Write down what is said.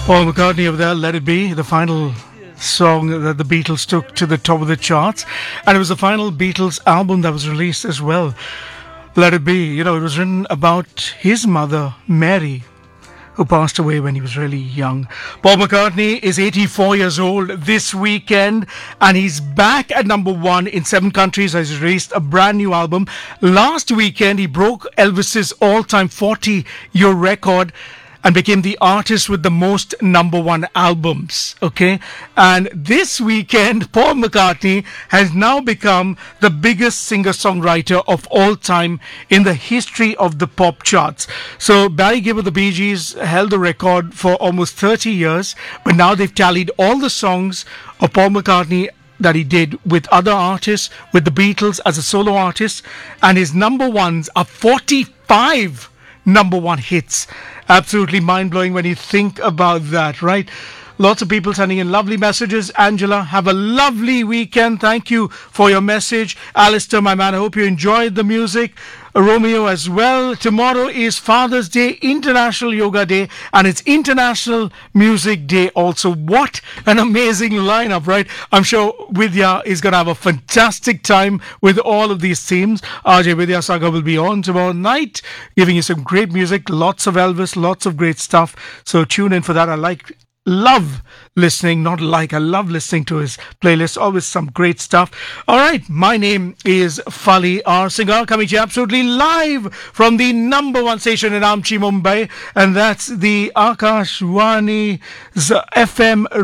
Paul McCartney over there, Let It Be, the final song that the Beatles took to the top of the charts. And it was the final Beatles album that was released as well. Let It Be, you know, it was written about his mother, Mary, who passed away when he was really young. Paul McCartney is 84 years old this weekend, and he's back at number one in 7 countries as he released a brand new album. Last weekend, he broke Elvis's all-time 40-year record and became the artist with the most number one albums, okay? And this weekend, Paul McCartney has now become the biggest singer-songwriter of all time in the history of the pop charts. So Barry Gibb of the Bee Gees held the record for almost 30 years, but now they've tallied all the songs of Paul McCartney that he did with other artists, with the Beatles as a solo artist, and his number ones are 45 number one hits. Absolutely mind-blowing when you think about that, right? Lots of people sending in lovely messages. Angela, have a lovely weekend. Thank you for your message. Alistair, my man, I hope you enjoyed the music. Romeo as well. Tomorrow is Father's Day, International Yoga Day, and it's International Music Day also. What an amazing lineup, right? I'm sure Vidya is going to have a fantastic time with all of these themes. RJ Vidya Saga will be on tomorrow night, giving you some great music, lots of Elvis, lots of great stuff. So tune in for that. Love listening, I love listening to his playlist. Always some great stuff. All right, my name is Fali R. Singhal, coming to you absolutely live from the number one station in Amchi, Mumbai, and that's the Akashwani FM